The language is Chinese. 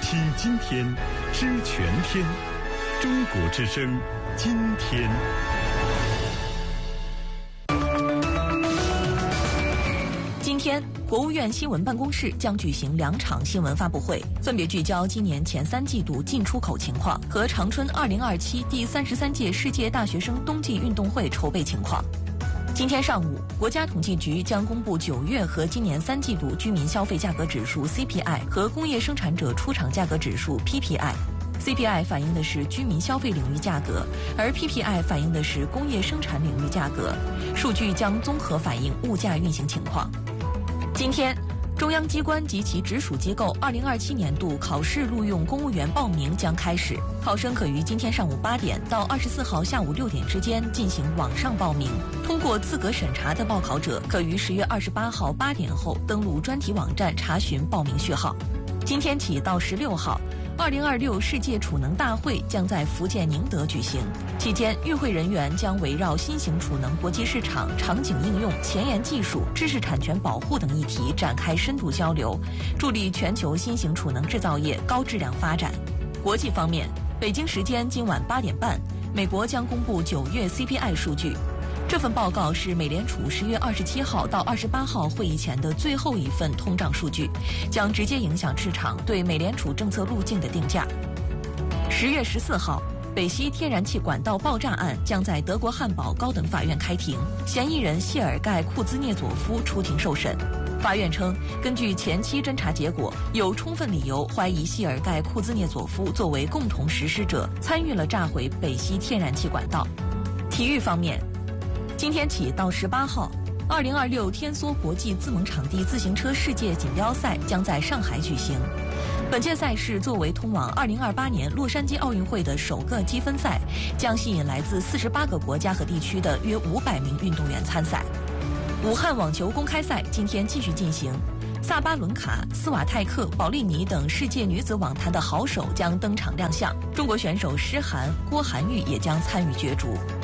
听今天，知全天。中国之声，今天。 今天，国务院新闻办公室将举行2场新闻发布会，分别聚焦今年前3季度进出口情况和长春2027第33届世界大学生冬季运动会筹备情况。今天上午，国家统计局将公布9月和今年3季度居民消费价格指数 CPI 和工业生产者出厂价格指数 PPI。CPI 反映的是居民消费领域价格，而 PPI 反映的是工业生产领域价格。数据将综合反映物价运行情况。今天，中央机关及其直属机构2027年度考试录用公务员报名将开始，考生可于今天上午8点到24号下午6点之间进行网上报名。通过资格审查的报考者，可于10月28号8点后登录专题网站查询报名序号。今天起到16号，2026世界储能大会将在福建宁德举行。期间，与会人员将围绕新型储能国际市场、场景应用、前沿技术、知识产权保护等议题展开深度交流，助力全球新型储能制造业高质量发展。国际方面，北京时间今晚8点半，美国将公布9月 CPI 数据。这份报告是美联储10月27号到28号会议前的最后一份通胀数据，将直接影响市场对美联储政策路径的定价。10月14号，北溪天然气管道爆炸案将在德国汉堡高等法院开庭，嫌疑人谢尔盖·库兹涅佐夫出庭受审。法院称，根据前期侦查结果，有充分理由怀疑谢尔盖·库兹涅佐夫作为共同实施者，参与了炸毁北溪天然气管道。体育方面，今天起到18号，2026天梭国际自蒙场地自行车世界锦标赛将在上海举行。本届赛事作为通往2028年洛杉矶奥运会的首个积分赛，将吸引来自48个国家和地区的约500名运动员参赛。武汉网球公开赛今天继续进行，萨巴伦卡、斯瓦泰克、保利尼等世界女子网坛的好手将登场亮相，中国选手施涵、郭涵玉也将参与角逐。